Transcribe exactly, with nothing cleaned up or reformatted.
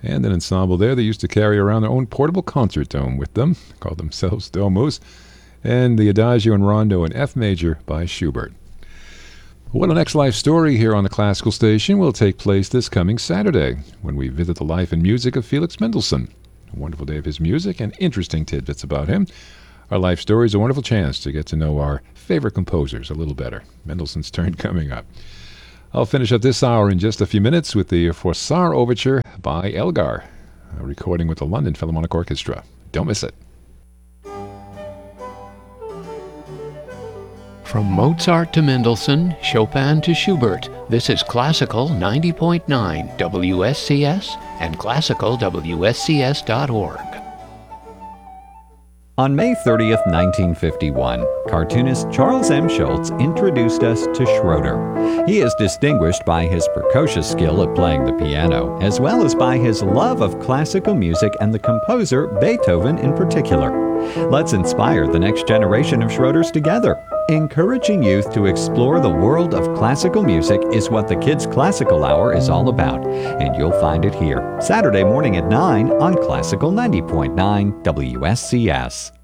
and an ensemble there that used to carry around their own portable concert dome with them, called themselves Domos, and the Adagio and Rondo in F major by Schubert. What a Next Life story here on the Classical Station will take place this coming Saturday when we visit the life and music of Felix Mendelssohn. A wonderful day of his music and interesting tidbits about him. Our life story is a wonderful chance to get to know our favorite composers a little better. Mendelssohn's turn coming up. I'll finish up this hour in just a few minutes with the Froissart Overture by Elgar, a recording with the London Philharmonic Orchestra. Don't miss it. From Mozart to Mendelssohn, Chopin to Schubert, this is Classical ninety point nine W S C S and classical W S C S dot org. On May thirtieth, nineteen fifty-one, cartoonist Charles M. Schulz introduced us to Schroeder. He is distinguished by his precocious skill at playing the piano, as well as by his love of classical music and the composer Beethoven in particular. Let's inspire the next generation of Schroeders together. Encouraging youth to explore the world of classical music is what the Kids Classical Hour is all about, and you'll find it here, Saturday morning at nine on Classical ninety point nine W S C S.